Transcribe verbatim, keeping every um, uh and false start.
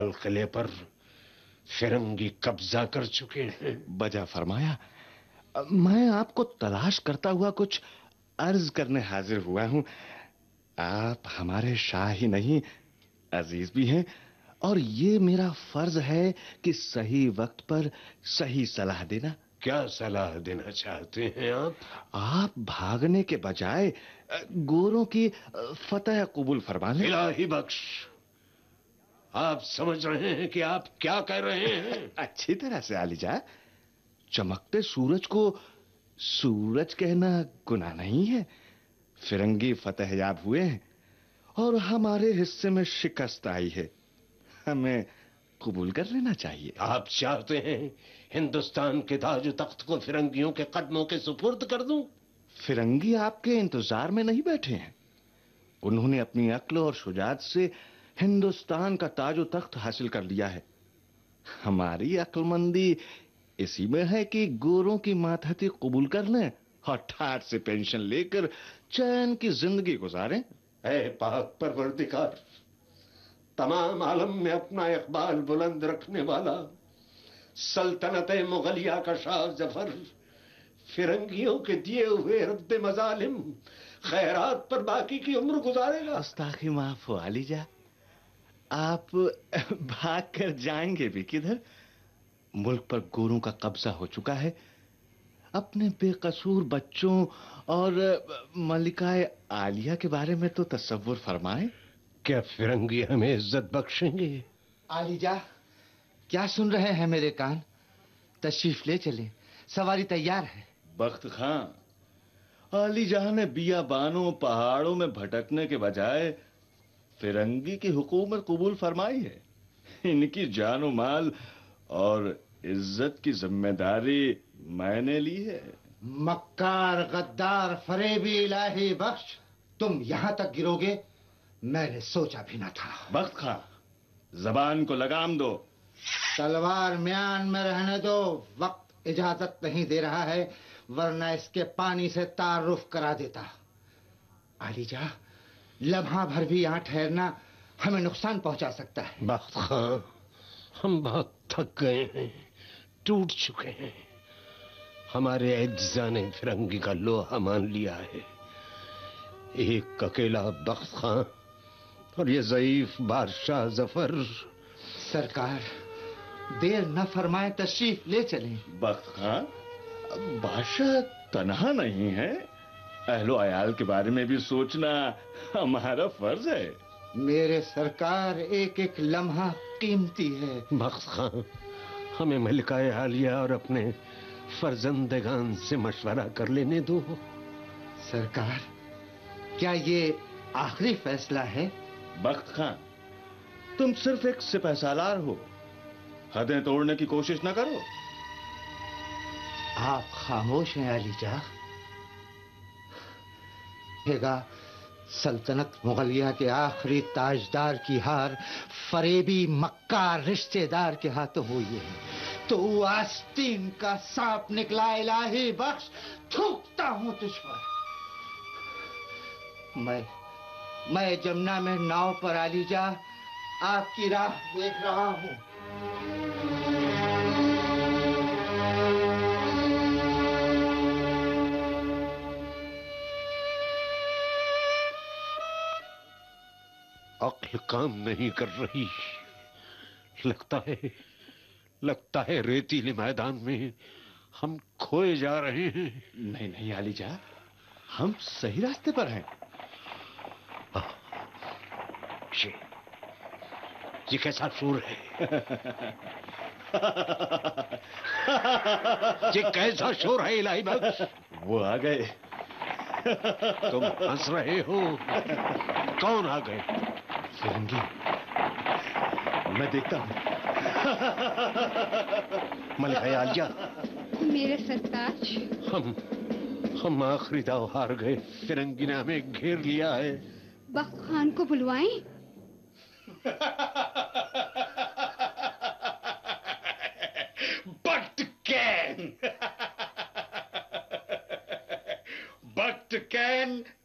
قلعے پر فرنگی قبضہ کر چکے ہیں۔ بجا فرمایا۔ میں آپ کو تلاش کرتا ہوا کچھ عرض کرنے حاضر ہوا ہوں۔ آپ ہمارے شاہ ہی نہیں عزیز بھی ہیں، اور یہ میرا فرض ہے کہ صحیح وقت پر صحیح صلاح دینا۔ کیا صلاح دینا چاہتے ہیں آپ؟ آپ بھاگنے کے بجائے گوروں کی فتح قبول فرما لیں۔ الہی بخش، آپ سمجھ رہے ہیں کہ آپ کیا کہہ رہے ہیں؟ اچھی طرح سے علی جان، چمکتے سورج کو سورج کہنا گناہ نہیں ہے۔ فرنگی فتح یاب ہوئے ہیں اور ہمارے حصے میں شکست آئی ہے، ہمیں قبول کر لینا چاہیے۔ آپ چاہتے ہیں ہندوستان کے تاج و تخت کو فرنگیوں کے قدموں کے سپرد کر دوں؟ فرنگی آپ کے انتظار میں نہیں بیٹھے ہیں، انہوں نے اپنی عقل اور شجاعت سے ہندوستان کا تاج و تخت حاصل کر لیا ہے۔ ہماری عقل مندی اسی میں ہے کہ گوروں کی ماتحتی قبول کر لیں اور ٹھاٹ سے پینشن لے کر چین کی زندگی گزاریں۔ اے پاک پروردگار، تمام عالم میں اپنا اقبال بلند رکھنے والا سلطنت مغلیہ کا شاہ ظفر فرنگیوں کے دیے ہوئے رد مظالم خیرات پر باقی کی عمر گزارے گا۔ گستاخی معاف ہو علی جان، آپ بھاگ کر جائیں گے بھی کدھر؟ ملک پر گوروں کا قبضہ ہو چکا ہے۔ اپنے بے قصور بچوں اور ملکہ عالیہ کے بارے میں تو تصور فرمائیں۔ کیا فرنگی ہمیں عزت بخشیں گے؟ علی جان، کیا سن رہے ہیں میرے کان؟ تشریف لے چلیں، سواری تیار ہے۔ بخت خان، علی جہاں نے بیابانوں پہاڑوں میں بھٹکنے کے بجائے فرنگی کی حکومت قبول فرمائی ہے۔ ان کی جان و مال اور عزت کی ذمہ داری میں نے لی ہے۔ مکار، غدار، فریبی الہی بخش، تم یہاں تک گرو گے میں نے سوچا بھی نہ تھا۔ بخت خان، زبان کو لگام دو۔ تلوار میان میں رہنے دو، وقت اجازت نہیں دے رہا ہے، ورنہ اس کے پانی سے تعارف کرا دیتا۔ علی جان، لمحہ بھر بھی یہاں ٹھہرنا ہمیں نقصان پہنچا سکتا ہے۔ بخت خان، ہم بہت تھک گئے ہیں، ٹوٹ چکے ہیں۔ ہمارے اجزا نے فرنگی کا لوہا مان لیا ہے۔ ایک اکیلا بخت خان اور یہ ضعیف بادشاہ ظفر۔ سرکار، دیر نہ فرمائیں، تشریف لے چلیں۔ بخت خان، بادشاہ تنہا نہیں ہے، اہل و عیال کے بارے میں بھی سوچنا ہمارا فرض ہے۔ میرے سرکار، ایک ایک لمحہ قیمتی ہے۔ بخت خان، ہمیں ملکہ عالیہ اور اپنے فرزندگان سے مشورہ کر لینے دو۔ سرکار، کیا یہ آخری فیصلہ ہے؟ بخت خان، تم صرف ایک سپہ سالار ہو، حدیں توڑنے کی کوشش نہ کرو۔ آپ خاموش ہیں علی جان۔ گا سلطنت مغلیہ کے آخری تاجدار کی ہار فریبی مکار رشتے دار کے ہاتھوں ہوئی ہے، تو آستین کا سانپ نکلا۔ الہی بخش، تھوکتا ہوں تجھ پر۔ میں میں جمنا میں ناؤ پر علی جان آپ کی راہ دیکھ رہا ہوں۔ عقل کام نہیں کر رہی، لگتا ہے لگتا ہے ریتیلے میدان میں ہم کھوئے جا رہے ہیں۔ نہیں نہیں علی جان، ہم صحیح راستے پر ہیں۔ یہ یہ کیسا سور ہے؟ یہ کیسا شور ہے الہی بخش؟ وہ آ گئے۔ تم ہنس رہے ہو؟ کون آ گئے؟ فرنگی، میں دیکھتا ہوں۔ ملکہ عالیہ، میرے سرتاج، ہم ہم آخری داؤ ہار گئے، فرنگی نے ہمیں گھیر لیا ہے۔ بخت خان کو بلوائیں۔ بخت کین، بخت کین